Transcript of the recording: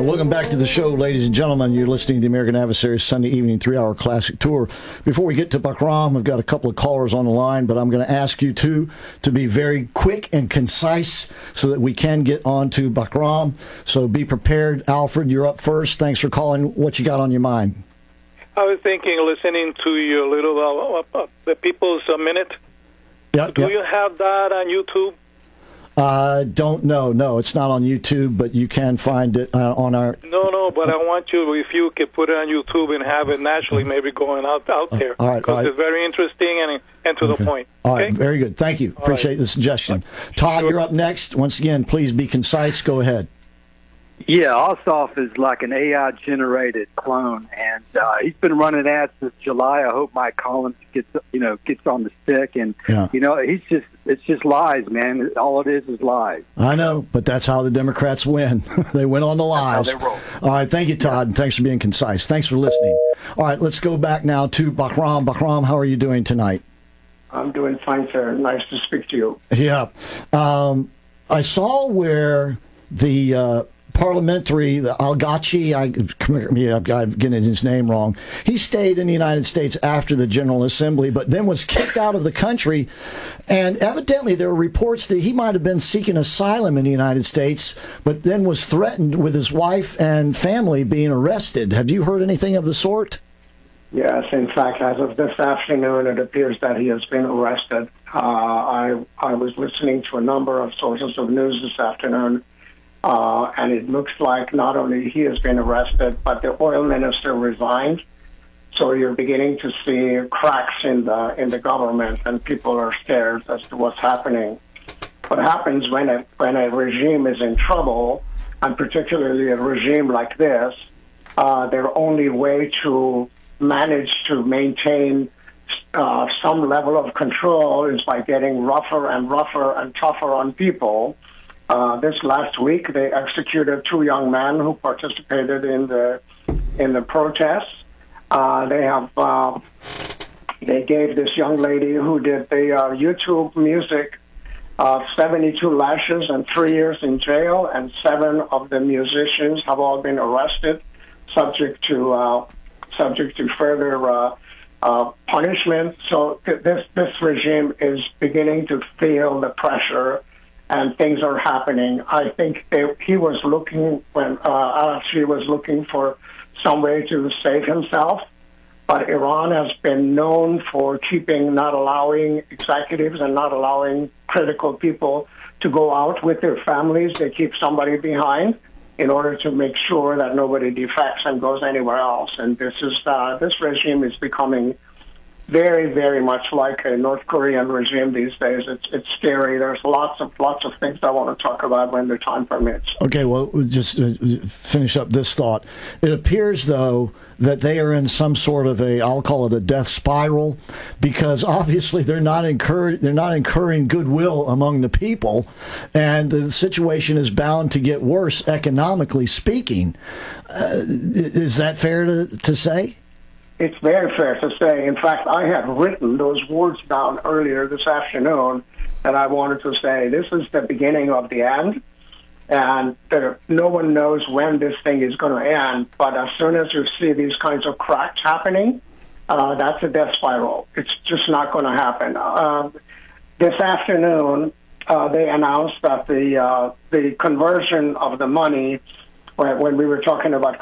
Welcome back to the show, ladies and gentlemen. You're listening to the American Adversaries Sunday evening 3-hour classic tour. Before we get to Bahram, I've got a couple of callers on the line, but I'm going to ask you two to be very quick and concise so that we can get on to Bahram. So be prepared. Alfred, you're up first. Thanks for calling. What you got on your mind? I was thinking, listening to your little the People's Minute. Yeah, Do you have that on YouTube? Don't know. No, it's not on YouTube, but you can find it on our... No, but I want you, if you could put it on YouTube and have it naturally maybe going out there. All right, because it's very interesting and to the point. All okay? right, very good. Thank you. Appreciate the suggestion. Todd, Sure. you're up next. Once again, please be concise. Go ahead. Yeah, Ossoff is like an AI-generated clone, and he's been running ads since July. I hope Mike Collins gets on the stick, and it's just lies, man. All it is lies. I know, but that's how the Democrats win. They win on the lies. That's how they roll. All right, thank you, Todd, and thanks for being concise. Thanks for listening. All right, let's go back now to Bahram. Bahram, how are you doing tonight? I'm doing fine, sir. Nice to speak to you. Yeah. I saw where the parliamentary, the Al-Ghachi, I'm getting his name wrong. He stayed in the United States after the General Assembly, but then was kicked out of the country. And evidently there were reports that he might have been seeking asylum in the United States, but then was threatened with his wife and family being arrested. Have you heard anything of the sort? Yes, in fact, as of this afternoon, it appears that he has been arrested. I was listening to a number of sources of news this afternoon, and it looks like not only he has been arrested, but the oil minister resigned. So you're beginning to see cracks in the government, and people are scared as to what's happening. What happens when a regime is in trouble, and particularly a regime like this, their only way to manage to maintain some level of control is by getting rougher and tougher on people. This last week, they executed 2 young men who participated in the protests. They gave this young lady who did the YouTube music 72 lashes and 3 years in jail, and 7 of the musicians have all been arrested, subject to further punishment. So this regime is beginning to feel the pressure, and things are happening. I think he was looking for some way to save himself, but Iran has been known for not allowing executives and not allowing critical people to go out with their families. They keep somebody behind in order to make sure that nobody defects and goes anywhere else. And this regime is becoming very, very much like a North Korean regime these days. It's scary. There's lots of things I want to talk about when the time permits. Okay, well, we'll just finish up this thought. It appears, though, that they are in some sort of I'll call it a death spiral, because obviously they're not incurring goodwill among the people, and the situation is bound to get worse economically speaking. Is that fair to say? It's very fair to say. In fact, I had written those words down earlier this afternoon, and I wanted to say this is the beginning of the end, and no one knows when this thing is going to end, but as soon as you see these kinds of cracks happening, that's a death spiral. It's just not going to happen. This afternoon, they announced that the conversion of the money, when we were talking about